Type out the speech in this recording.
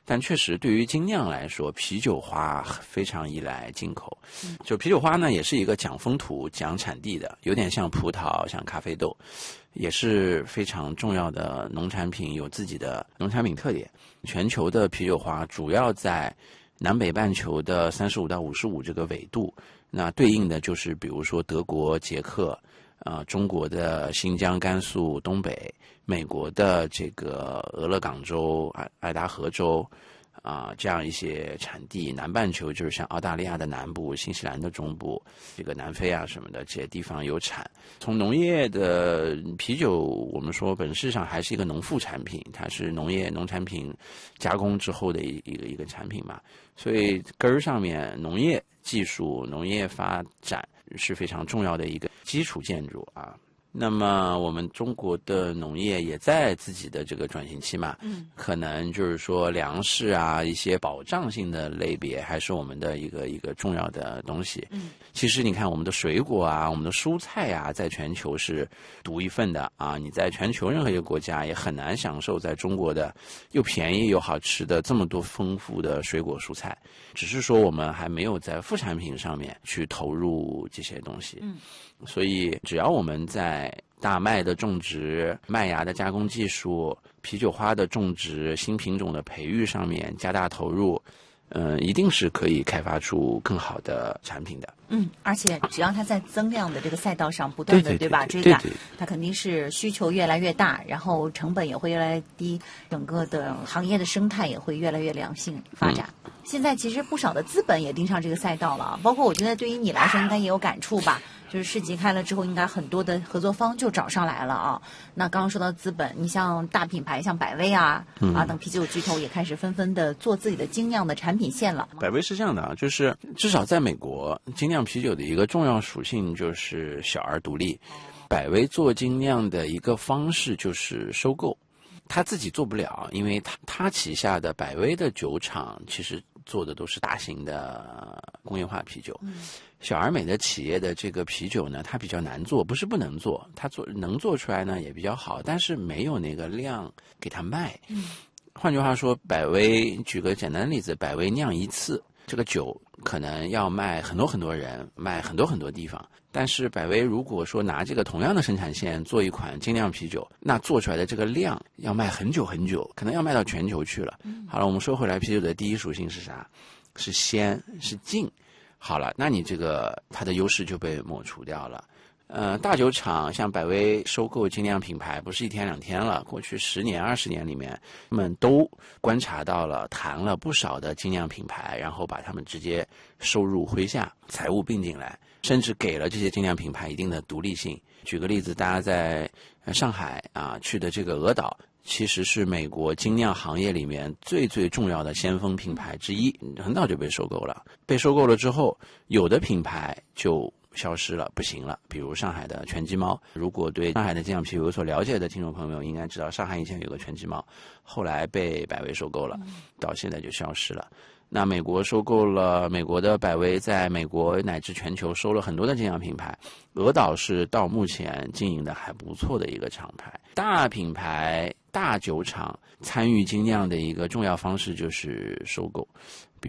但确实对于精酿来说，啤酒花非常依赖进口。就啤酒花呢，也是一个讲风土、讲产地的，有点像葡萄、像咖啡豆，也是非常重要的农产品，有自己的农产品特点。全球的啤酒花主要在南北半球的35到55这个纬度，那对应的就是比如说德国、捷克。中国的新疆、甘肃、东北，美国的这个俄勒冈州、爱达荷州，这样一些产地。南半球就是像澳大利亚的南部、新西兰的中部，这个南非啊什么的这些地方有产。从农业的啤酒，我们说本质上还是一个农副产品，它是农产品加工之后的一个产品嘛，所以根儿上面农业技术、农业发展是非常重要的一个基础建筑啊。那么我们中国的农业也在自己的这个转型期嘛，可能就是说粮食啊一些保障性的类别还是我们的一个重要的东西。其实你看我们的水果啊，我们的蔬菜啊，在全球是独一份的啊。你在全球任何一个国家也很难享受在中国的又便宜又好吃的这么多丰富的水果蔬菜，只是说我们还没有在副产品上面去投入这些东西。所以只要我们在大麦的种植、麦芽的加工技术、啤酒花的种植、新品种的培育上面加大投入，一定是可以开发出更好的产品的。 而且只要它在增量的这个赛道上不断的对吧追赶，它肯定是需求越来越大，然后成本也会越来越低，整个的行业的生态也会越来越良性发展。现在其实不少的资本也盯上这个赛道了，包括我觉得对于你来说应该也有感触吧。就是市集开了之后，应该很多的合作方就找上来了啊。那刚刚说到资本，你像大品牌像百威等啤酒巨头也开始纷纷的做自己的精酿的产品线了。 百威是这样的啊，就是至少在美国，精酿啤酒的一个重要属性就是小而独立。百威做精酿的一个方式就是收购，他自己做不了，因为他旗下的百威的酒厂其实做的都是大型的工业化啤酒。小而美的企业的这个啤酒呢，它比较难做，不是不能做，它能做出来呢也比较好，但是没有那个量给它卖。换句话说，百威举个简单的例子，百威酿一次这个酒可能要卖很多很多人，卖很多很多地方。但是百威如果说拿这个同样的生产线做一款精酿啤酒，那做出来的这个量要卖很久很久，可能要卖到全球去了。好了，我们说回来，啤酒的第一属性是啥？是鲜，是劲。好了，那你这个它的优势就被抹除掉了。大酒厂像百威收购精酿品牌不是一天两天了，过去10年20年里面，他们都观察到了，谈了不少的精酿品牌，然后把他们直接收入麾下，财务并进来，甚至给了这些精酿品牌一定的独立性。举个例子，大家在上海去的这个鹅岛，其实是美国精酿行业里面最最重要的先锋品牌之一，很早就被收购了。被收购了之后，有的品牌就消失了，不行了。比如上海的全鸡猫，如果对上海的精酿啤酒有所了解的听众朋友应该知道，上海以前有个全鸡猫，后来被百威收购了，到现在就消失了。那美国收购了美国的百威，在美国乃至全球收了很多的精酿品牌，鹅岛是到目前经营的还不错的一个厂牌。大品牌、大酒厂参与精酿的一个重要方式就是收购。